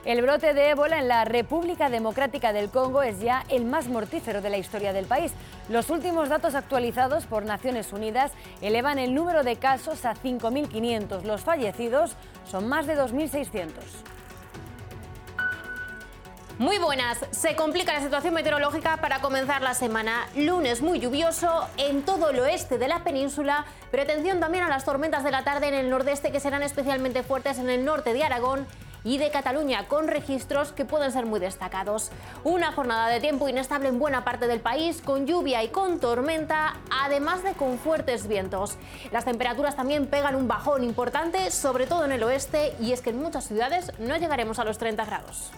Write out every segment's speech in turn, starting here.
El brote de ébola en la República Democrática del Congo es ya el más mortífero de la historia del país. Los últimos datos actualizados por Naciones Unidas elevan el número de casos a 5.500. Los fallecidos son más de 2.600. Muy buenas. Se complica la situación meteorológica para comenzar la semana. Lunes muy lluvioso en todo el oeste de la península, pero atención también a las tormentas de la tarde en el nordeste, que serán especialmente fuertes en el norte de Aragón y de Cataluña, con registros que pueden ser muy destacados. Una jornada de tiempo inestable en buena parte del país, con lluvia y con tormenta, además de con fuertes vientos. Las temperaturas también pegan un bajón importante, sobre todo en el oeste, y es que en muchas ciudades no llegaremos a los 30 grados.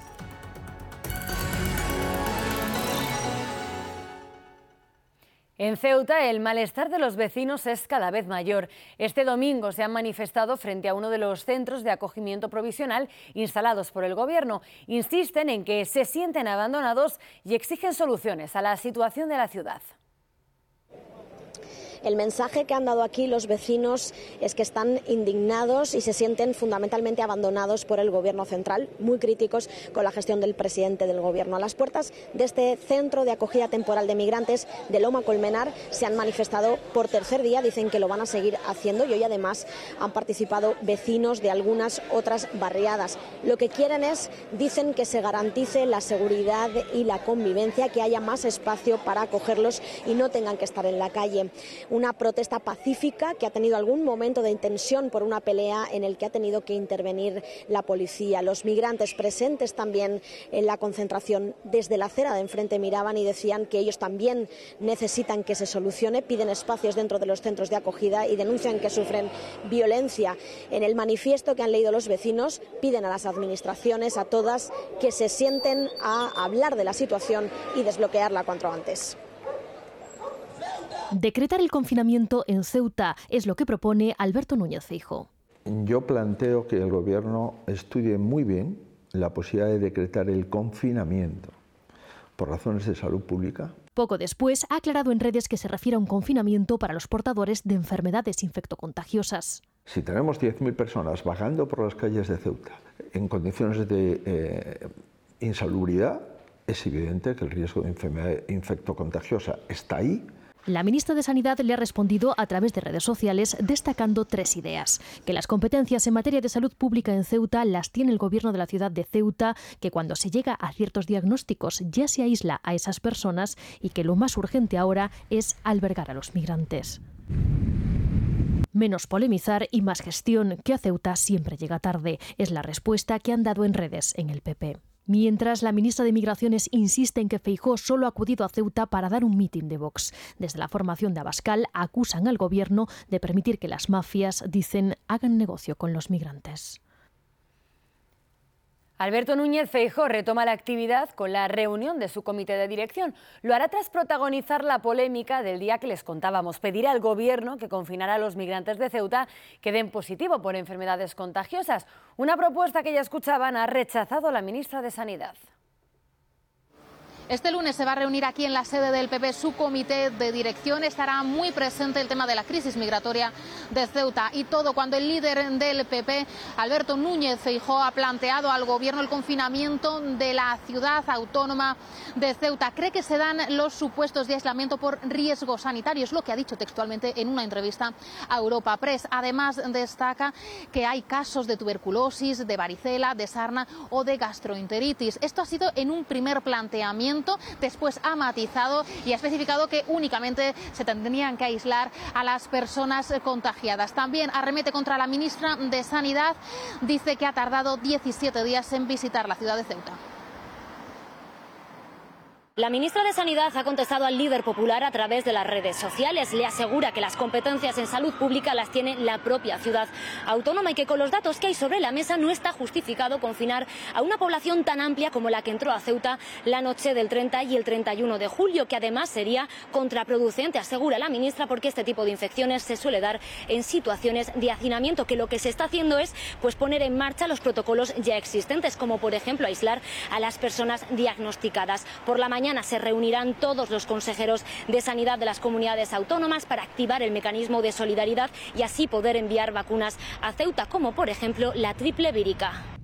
En Ceuta, el malestar de los vecinos es cada vez mayor. Este domingo se han manifestado frente a uno de los centros de acogimiento provisional instalados por el Gobierno. Insisten en que se sienten abandonados y exigen soluciones a la situación de la ciudad. El mensaje que han dado aquí los vecinos es que están indignados y se sienten fundamentalmente abandonados por el Gobierno central, muy críticos con la gestión del presidente del Gobierno. A las puertas de este centro de acogida temporal de migrantes de Loma Colmenar se han manifestado por tercer día, dicen que lo van a seguir haciendo, y hoy además han participado vecinos de algunas otras barriadas. Lo que quieren es, dicen, que se garantice la seguridad y la convivencia, que haya más espacio para acogerlos y no tengan que estar en la calle. Una protesta pacífica que ha tenido algún momento de tensión por una pelea en el que ha tenido que intervenir la policía. Los migrantes presentes también en la concentración desde la acera de enfrente miraban y decían que ellos también necesitan que se solucione, piden espacios dentro de los centros de acogida y denuncian que sufren violencia. En el manifiesto que han leído los vecinos piden a las administraciones, a todas, que se sienten a hablar de la situación y desbloquearla cuanto antes. Decretar el confinamiento en Ceuta es lo que propone Alberto Núñez Feijóo. Yo planteo que el Gobierno estudie muy bien la posibilidad de decretar el confinamiento por razones de salud pública. Poco después ha aclarado en redes que se refiere a un confinamiento para los portadores de enfermedades infectocontagiosas. Si tenemos 10.000 personas vagando por las calles de Ceuta en condiciones de insalubridad, es evidente que el riesgo de enfermedad infectocontagiosa está ahí. La ministra de Sanidad le ha respondido a través de redes sociales destacando tres ideas: que las competencias en materia de salud pública en Ceuta las tiene el Gobierno de la ciudad de Ceuta, que cuando se llega a ciertos diagnósticos ya se aísla a esas personas y que lo más urgente ahora es albergar a los migrantes. Menos polemizar y más gestión, que a Ceuta siempre llega tarde, es la respuesta que han dado en redes en el PP. Mientras, la ministra de Migraciones insiste en que Feijóo solo ha acudido a Ceuta para dar un mitin de Vox. Desde la formación de Abascal acusan al Gobierno de permitir que las mafias, dicen, hagan negocio con los migrantes. Alberto Núñez Feijóo retoma la actividad con la reunión de su comité de dirección. Lo hará tras protagonizar la polémica del día que les contábamos. Pedirá al Gobierno que confinara a los migrantes de Ceuta que den positivo por enfermedades contagiosas. Una propuesta que ya escuchaban ha rechazado la ministra de Sanidad. Este lunes se va a reunir aquí en la sede del PP su comité de dirección. Estará muy presente el tema de la crisis migratoria de Ceuta y todo cuando el líder del PP, Alberto Núñez Feijóo, ha planteado al Gobierno el confinamiento de la ciudad autónoma de Ceuta. Cree que se dan los supuestos de aislamiento por riesgo sanitario, es lo que ha dicho textualmente en una entrevista a Europa Press. Además, destaca que hay casos de tuberculosis, de varicela, de sarna o de gastroenteritis. Esto ha sido en un primer planteamiento. Después ha matizado y ha especificado que únicamente se tendrían que aislar a las personas contagiadas. También arremete contra la ministra de Sanidad, dice que ha tardado 17 días en visitar la ciudad de Ceuta. La ministra de Sanidad ha contestado al líder popular a través de las redes sociales. Le asegura que las competencias en salud pública las tiene la propia ciudad autónoma y que con los datos que hay sobre la mesa no está justificado confinar a una población tan amplia como la que entró a Ceuta la noche del 30 y el 31 de julio, que además sería contraproducente, asegura la ministra, porque este tipo de infecciones se suele dar en situaciones de hacinamiento, que lo que se está haciendo es poner en marcha los protocolos ya existentes, como por ejemplo aislar a las personas diagnosticadas. Por la mañana se reunirán todos los consejeros de sanidad de las comunidades autónomas para activar el mecanismo de solidaridad y así poder enviar vacunas a Ceuta, como por ejemplo la triple vírica.